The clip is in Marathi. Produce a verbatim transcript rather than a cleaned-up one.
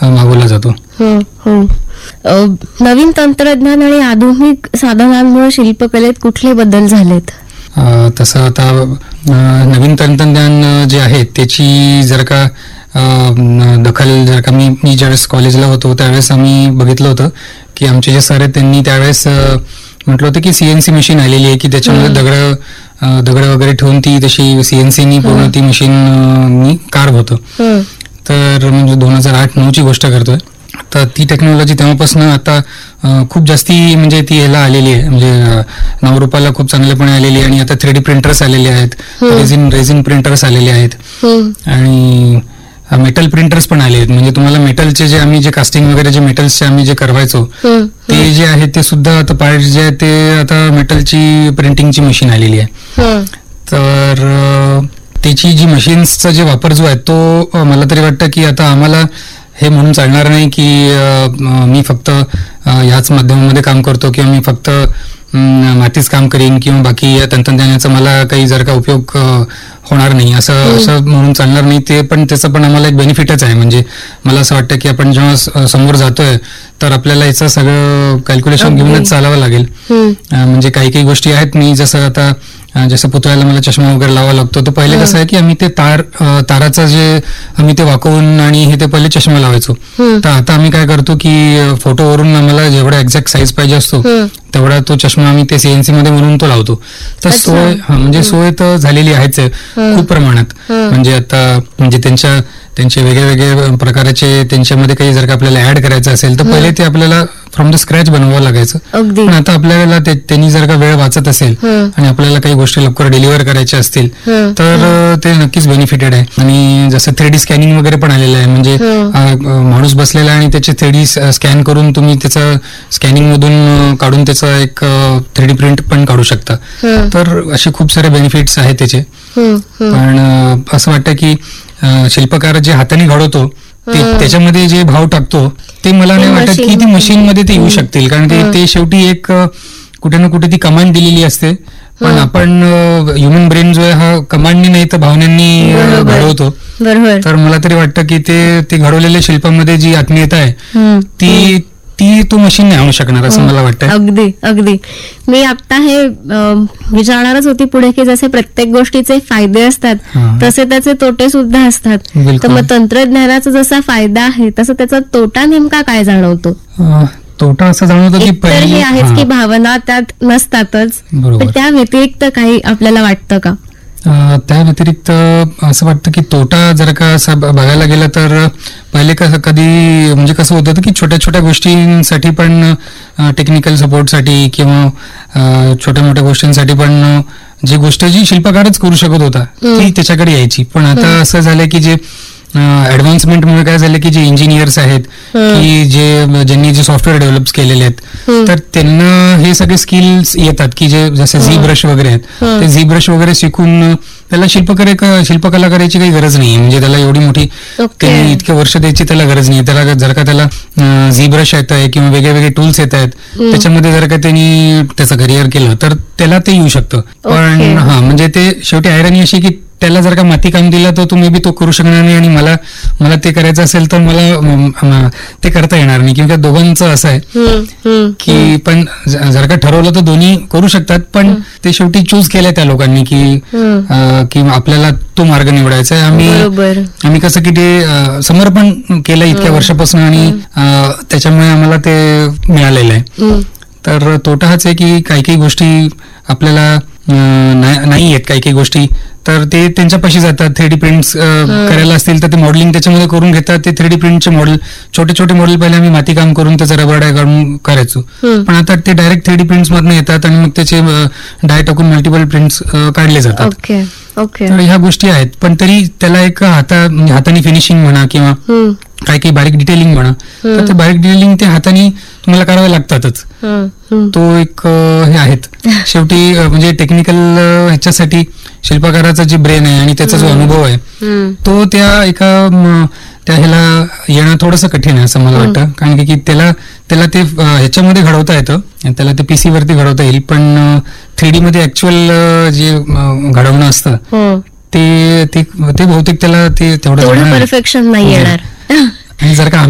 मागवला जातो. नवीन तंत्रज्ञान आणि आधुनिक साधनांमुळे शिल्पकलेत कुठले बदल झालेत? तसं आता नवीन तंत्रज्ञान जे आहे त्याची जर का दखल जर का मी मी ज्यावेळेस कॉलेजला होतो त्यावेळेस आम्ही बघितलं होतं की आमचे जे सर आहेत त्यांनी त्यावेळेस म्हटलं होतं की सीएनसी मशीन आलेली आहे की त्याच्यामध्ये दगड दगड वगैरे ठेवून ती तशी सीएनसीनी पूर्ण ती मशीन कार्व होतं. तर म्हणजे दोन हजार आठ नऊची गोष्ट करतोय. तर ती टेक्नॉलॉजी तेव्हापासून आता खूप जास्ती म्हणजे ती याला आलेली आहे, म्हणजे नावरूपाला खूप चांगल्यापणे आलेली आहे. आणि आता थ्री डी प्रिंटर्स आलेले आहेत, रेझिन रेझिन प्रिंटर्स आलेले आहेत आणि मेटल प्रिंटर्स पण आले आहेत. म्हणजे तुम्हाला मेटलचे जे आम्ही जे कास्टिंग वगैरे जे मेटल्सचे आम्ही जे करवायचो ते जे आहे ते सुद्धा आता पार्ट जे आहे ते आता मेटलची प्रिंटिंगची मशीन आलेली आहे. तर त्याची जी मशीन्सचा जे वापर जो आहे तो मला तरी वाटतं की आता आम्हाला हे म्हणून चालणार नाही की मी फक्त ह्याच माध्यमामध्ये काम करतो किंवा मी फक्त मातीच काम करीन किंवा बाकी या तंत्रज्ञानाचा मला काही जर का उपयोग होणार नाही असं असं म्हणून चालणार नाही. ते पण त्याचं पण आम्हाला एक बेनिफिटच आहे. म्हणजे मला असं वाटतं की आपण जेव्हा समोर जातोय तर आपल्याला याचं सगळं कॅल्क्युलेशन घेऊनच चालावं लागेल. म्हणजे काही काही गोष्टी आहेत, मी जसं आता जसं पुतळ्याला मला चष्मा वगैरे लावा लागतो, तर पहिले कसं आहे की आम्ही ते तार ताराचं जे आम्ही ते वाकवून आणि हे ते पहिले चष्मा लावायचो. तर आता आम्ही काय करतो की फोटोवरून आम्हाला जेवढा एक्झॅक्ट साईज पाहिजे असतो तेवढा तो चष्मा आम्ही ते सीएनसी मध्ये म्हणून तो लावतो. तर सोय म्हणजे सोय तर झालेली आहेच खूप प्रमाणात. म्हणजे आता म्हणजे त्यांच्या त्यांचे वेगळे वेगळे प्रकारचे त्यांच्यामध्ये काही जर का आपल्याला ऍड करायचं असेल तर पहिले ते आपल्याला फ्रॉम द स्क्रॅच बनवावं लागायचं. पण आता आपल्याला त्यांनी जर का वेळ वाचत असेल आणि आपल्याला काही गोष्टी लवकर डिलिव्हर करायच्या असतील तर ते नक्कीच बेनिफिटेड आहे. आणि जसं थ्री डी स्कॅनिंग वगैरे पण आलेलं आहे, म्हणजे माणूस बसलेला आहे आणि त्याचे थ्री डी स्कॅन करून तुम्ही त्याचं स्कॅनिंग मधून काढून त्याचं एक थ्री डी प्रिंट पण काढू शकता. तर असे खूप सारे बेनिफिट्स आहेत त्याचे. पण असं वाटतं की शिल्पकार जे हाताने घडवतो त्याच्यामध्ये जे भाव टाकतो ते मला नाही वाटत की ती मशीन मध्ये ते येऊ शकतील, कारण ते शेवटी एक कुठे ना कुठे ती कमांड दिलेली असते. पण आपण ह्युमन ब्रेन जो आहे हा कमांडनी नाही तर भावनांनी घडवतो. तर मला तरी वाटतं की ते ते घडवलेल्या शिल्पामध्ये जी आत्मीयता आहे ती ती तो मशीन नाही आणू शकणार असं मला वाटतं. अगदी अगदी मी आता हे विचारणारच होती पुढे की जसे प्रत्येक गोष्टीचे फायदे असतात तसे त्याचे तोटे सुद्धा असतात. तर मग तंत्रज्ञानाचा जसा फायदा आहे तसं त्याचा तोटा नेमका काय जाणवतो? तोटा असं जाणवतो की तर हे आहेच की भावना त्यात नसतातच, पण त्या व्यतिरिक्त काही आपल्याला वाटतं का? त्या व्यतिरिक्त असं वाटतं की तोटा जर का असं बघायला गेलं तर पहिले कसं कधी म्हणजे कसं होतं की छोट्या छोट्या गोष्टींसाठी पण टेक्निकल सपोर्टसाठी किंवा छोट्या मोठ्या गोष्टींसाठी पण जी गोष्ट जी शिल्पकारच करू शकत होता ती त्याच्याकडे यायची. पण आता असं झालं की जे ऍडव्हान्समेंटमुळे काय झालं की जे इंजिनियर्स आहेत की जे ज्यांनी जे सॉफ्टवेअर डेव्हलप केलेले आहेत तर त्यांना हे सगळे स्किल्स येतात की जे जसे झी ब्रश वगैरे आहेत ते झी ब्रश वगैरे शिकून त्याला शिल्पकार शिल्पकला करायची काही गरज नाही. म्हणजे त्याला एवढी मोठी त्यांनी इतके वर्ष द्यायची त्याला गरज नाही. त्याला जर का त्याला झी ब्रश येत आहे किंवा वेगळे वेगळे टूल्स येत आहेत त्याच्यामध्ये जर का त्यांनी त्याचं करिअर केलं तर त्याला ते येऊ शकतं. पण हा म्हणजे ते शेवटी आयरनी अशी की त्याला जर का माती काम दिलं तर तुम्ही बी तो करू शकणार नाही आणि मला मला ते करायचं असेल तर मला ते करता येणार नाही. किंवा दोघांचं असं आहे की पण जर का ठरवलं तर दोन्ही करू शकतात, पण ते शेवटी चूज केलंय त्या लोकांनी की की आपल्याला तो मार्ग निवडायचा आहे. आम्ही आम्ही कसं की ते समर्पण केलं इतक्या वर्षापासून आणि त्याच्यामुळे आम्हाला ते मिळालेलं आहे. तर तोटा हाच आहे की काही काही गोष्टी आपल्याला नाही आहेत, काही काही गोष्टी तर ते त्यांच्यापाशी जातात. थ्री डी प्रिंट्स करायला असतील तर ते मॉडेलिंग त्याच्यामध्ये करून घेतात. ते थ्री डी प्रिंटचे मॉडेल छोटे छोटे मॉडेल पहिले आम्ही माती काम करून त्याचा रबर डाय काढून करायचो, पण आता ते डायरेक्ट थ्री डी प्रिंट्स मधून येतात आणि मग त्याचे डाय टाकून मल्टिपल प्रिंट्स काढले जातात. तर ह्या गोष्टी आहेत, पण तरी त्याला एक हाता हाताने फिनिशिंग म्हणा किंवा काही काही बारीक डिटेलिंग म्हणा तर ते बारीक डिटेलिंग ते हाताने तुम्हाला करावे लागतातच. तो एक हे आहेत शेवटी म्हणजे टेक्निकल ह्याच्यासाठी शिल्पकाराचा जे ब्रेन आहे आणि त्याचा जो अनुभव आहे तो त्या एका त्या ह्याला येणं थोडंसं कठीण आहे असं मला वाटतं. कारण की त्याला त्याला ते ह्याच्यामध्ये घडवता येतं, त्याला ते पीसी वरती घडवता येईल, पण थ्री डी मध्ये ऍक्च्युअल जे घडवणं असतं ते बहुतेक त्याला ते तेवढं परफेक्शन नाही येणार. आणि जर का